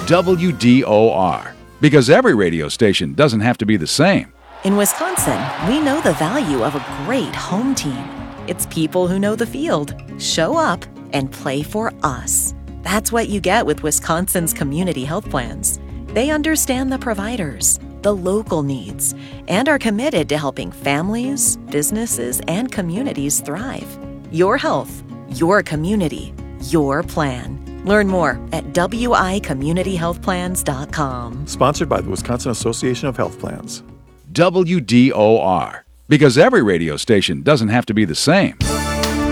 WDOR. Because every radio station doesn't have to be the same. In Wisconsin, we know the value of a great home team. It's people who know the field, show up, and play for us. That's what you get with Wisconsin's community health plans. They understand the providers, the local needs, and are committed to helping families, businesses, and communities thrive. Your health, your community, your plan. Learn more at wicommunityhealthplans.com. Sponsored by the Wisconsin Association of Health Plans. WDOR. Because every radio station doesn't have to be the same.